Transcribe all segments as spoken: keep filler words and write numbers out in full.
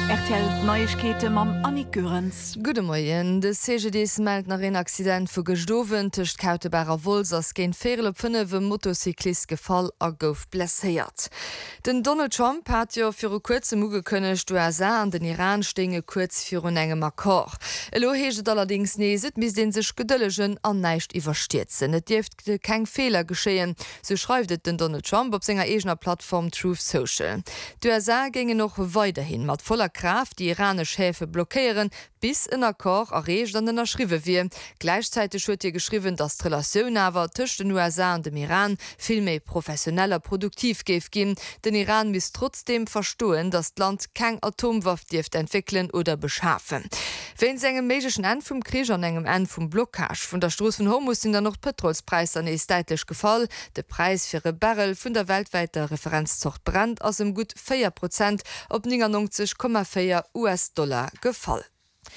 R T L Neuigkeiten mam Annik Görenz. Gute Morgen. De C G D meldt nach een Accident vu gestowen techt kautebarer Wols ass géint Ferel op fënnewe Motorcyklist gefall a gouf blesséiert. Den Donald Trump hat jo fir o kurze Muge kënnecht U S A an den Iran stenge kurz fir un engem Akkor. Elo heget allerdings neeset mis den sech gedëllegen an neicht iwwerstiezen. Et Dieft keng Fehler geschéien, so schreibt den Donald Trump op senger egener Plattform Truth Social. D U S A ginge noch weiterhin mat voller Kraft die iranisch Häfe blockieren, bis in Akkor errecht an den erschriwe wie. Gleichzeitig huet ihr geschrieben, dass die Relation awer zwischen den U S A und dem Iran viel méi professioneller produktiv geef gin. Den Iran muss trotzdem verstohlen, dass das Land kein Atomwaff dirft entwickeln oder beschaffen. Wenn se engem meschen End vum Krieg an engem End vum Blockage vun der Stroß von Hormuz sind dann noch Petrolspreis an is deitlich gefall. De Preis fir e Barrel vun der weltweiter Referenzzucht Brent aus dem gut vier Prozent op neunundneunzig Komma vier US-Dollar gefall.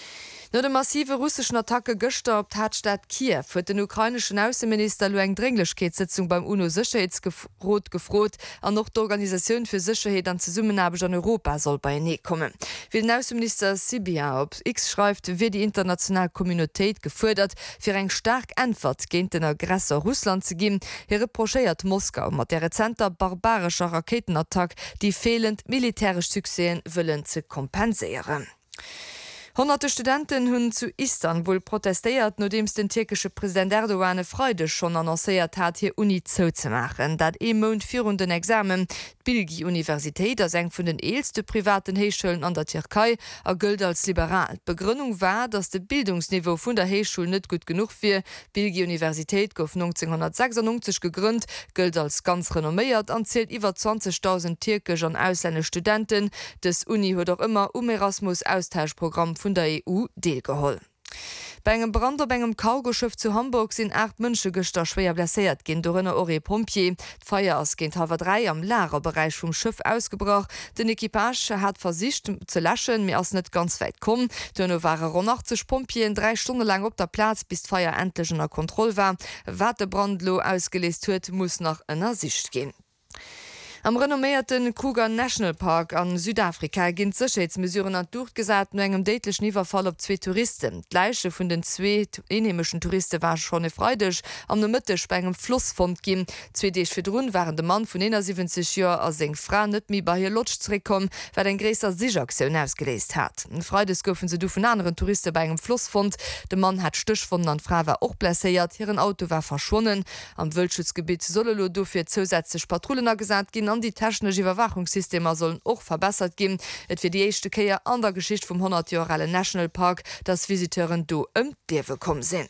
No de massive russischen Attacke gëster op Hauptstadt Kiew huet den ukrainischen Außenminister lo eng Dringlichkeitssitzung beim UNO-Sicherheitsrot gefrot an noch d'Organisationun fir Sicherheit an ze Summenabeg an Europa soll bei nee kommen. Wie den Außenminister Sibia op X schreibt, wie die internationale Communityit gefordert, fir eng stark Antwort géint den Aggressor Russland ze ginn, hier reprochéiert Moskau mat der rezenter barbarischer Raketenattack, die fehlend militärisch Succesen wëllen ze kompensieren. Hunderte Studenten hunn zu Istanbul protestiert, nodems den türkische Präsident Erdogan Freude schon annoncéiert hat, hier Uni zo zu machen. Dat e Mond virrunden Examen. Bilgi Universität as eng vun den eelste privaten Heeschulen an der Türkei a gilt als liberal. Begründung war, dass de Bildungsniveau vun der Heeschule net gut genug fir. Bilgi Universität gouf neunzehnhundertsechsundneunzig gegrünnt, gilt als ganz renomméiert an zählt iwwer zwanzigtausend türkisch an ausländische Studenten. Des Uni huet auch immer um Erasmus Austauschprogramm vun der E U deelgeholl. Bei engem Brand op engem Cargoschiff zu Hamburg sind acht Mënsche gëster schwer blessiert gin dorënne Ore Pompier. D'Feier ass géint Hawer drei am Lagerbereich vum Schiff ausgebracht. Den Ekipage hat versicht ze laschen, mir ass net ganz weit kom. Dënne waren rund achtzig Pompien drei Stunden lang op der Platz, bis d'Feier endlich unter Kontrolle war. Wat de Brandlo ausgelesen huet, muss nach ënner Sicht gehen. Am renommierten Kruger National Park an Südafrika ginnt Sicherheitsmesuren an durchgesat no engem deitlich Nieverfall op zwei Touristen. Gleiche vun den zwei einheimischen Touristen war schon e freudig am der Mitte spengem Flussfond gin. Zwei Dich fir run waren de Mann vun siebzig Jahren as seg Fra net mi bei hier Lotsch zurückkom, weil den gräser Sichaktion ausgelesen hat. En Freudes goufen se du vun anderen Touristen bei engem Flussfond. De Mann hat Stich von an Fra war auch blessiert, hireieren Auto war verschwonnen. Am Wildschutzgebiet sollelo dofir zusätzlich Patrouillen gesagt gin. Die technische Überwachungssysteme sollen auch verbessert gehen. Et wird die erste Kehr an der Geschichte vom hundert Jahre National Park, dass Visiteuren do um Dewe kommen sind.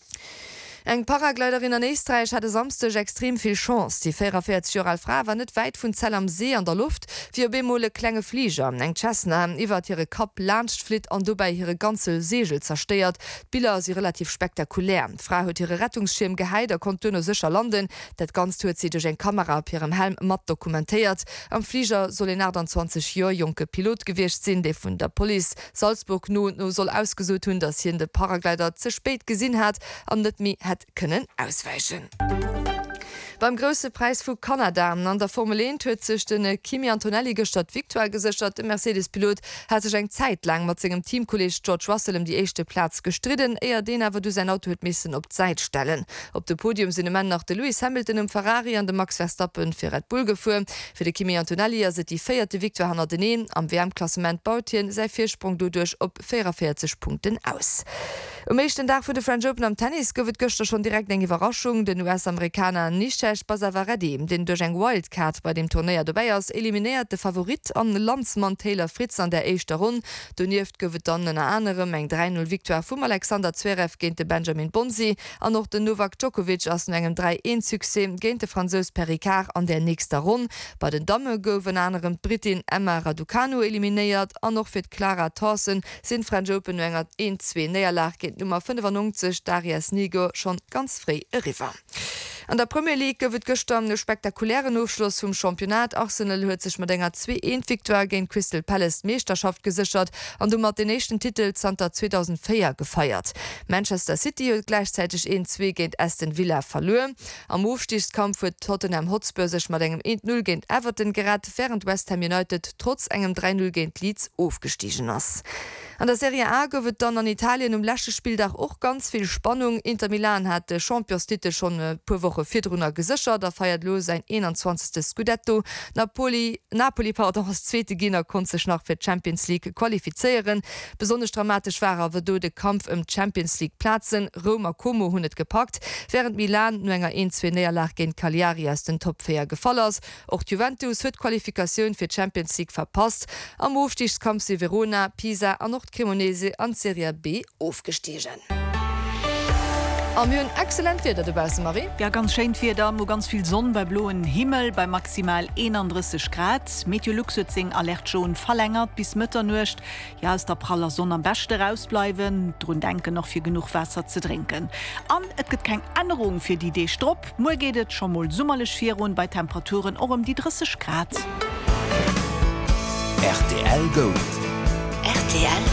Eng Paragliderin an Österreich hatte samstag extrem viel Chance. Die vierundvierzig Jahre alte Frau war nicht weit von Zell am See an der Luft, für bemole kleine Flieger. Eng Cessna iwwer ihre Kap lanscht flit an dabei ihre ganze Segel zerstört. Bilder sind relativ spektakulär. Die Frau hat ihre Rettungsschirm geheilt, er konnte nur sicher landen. Das Ganze hat sie durch eine Kamera auf ihrem Helm matt dokumentiert. Am Flieger soll ein achtundzwanzig Jahre junge Pilot gewesen sein, der von der Polizei Salzburg nun, nun soll ausgesucht haben, dass hier den Paraglider zu spät gesehen hat und nicht mehr hat können ausweichen. Beim grösste Preis vu Kanada an der Formel eins huet sech den Kimi Antonelli gestat Victor gesichert. De Mercedes-Pilot hat sech eng Zeit lang mat segem Teamkolleg George Russell um die echte Platz gestritten. Eier den awer du sein Auto huet missen op Zeit stellen. Op de Podium sind Mann nach de Lewis Hamilton um Ferrari an de Max Verstappen fir Red Bull gefu. Für de Kimi Antonelli se die feierte Victor Hanner den am W M-Klassement bautien sei Viersprung dodurch op vierundvierzig Punkten aus. Um mechten Tag vu de French Open am Tennis gowet Göster schon direkt eng Überraschung. Den U S-Amerikaner nicht Basavaretti, den durch ein Wildcard bei dem Turnier dabei ist, eliminiert der Favorit an Landsmann Taylor Fritz an der ersten Runde. Donieft gewinnt dann eine andere Menge drei null Victoire vom Alexander Zverev gegen den Benjamin Bonzi und noch den Novak Djokovic aus einem drei eins Succès gegen den Französ Pericard an der nächsten Runde. Bei den Damen gewinnt anderen Britin Emma Raducanu eliminiert und noch für Clara Thorsen sind French Open eins zwei Niederlage gegen Nummer fünfundneunzig Darius Nigo schon ganz frei rüber. An der Premier League wird gestern den spektakulären Aufschluss vom Championat. Arsenal hört sich mit einer zwei eins Victoire gegen Crystal Palace Meisterschaft gesichert und um den nächsten Titel Santa zweitausendvier gefeiert. Manchester City hat gleichzeitig eins zwei gegen Aston Villa verloren. Am Aufstiegskampf wird Tottenham Hotspur sich mit einem eins null gegen Everton geraten, während West Ham United trotz einem drei null gegen Leeds aufgestiegen ist. An der Serie A wird dann an Italien im letzten Spieltag auch ganz viel Spannung. Inter Milan hat den Champions-Titel schon ein paar Wochen vierter gesichert. Da feiert los sein einundzwanzigsten Scudetto. Napoli, Napoli pardon, als zweite Gegner konnte sich noch für die Champions League qualifizieren. Besonders dramatisch war aber der Kampf im Champions League Platzen. Roma Como hat nicht gepackt, während Milan nur eine eins zwei Niederlage gegen Cagliari aus den Top vier gefallen ist. Auch Juventus hat die Qualifikation für die Champions League verpasst. Am Aufstiegskampf sind Verona, Pisa und noch Cremonese an Serie B aufgestiegen. Am ein exzellent Wetter dabei, Marie. Ja, ganz schön für da, wo ganz viel Sonne bei blauem Himmel, bei maximal einunddreißig Grad. Meteorlux hat sich Alert schon verlängert bis Mitternacht. Ja, aus der praller Sonne am besten rausbleiben, drum denken noch für genug Wasser zu trinken. Und es gibt keine Änderung für die D-Strop. Morgen geht es schon mal sommerlich vier und bei Temperaturen auch um die dreißig Grad. R T L Gold. R T L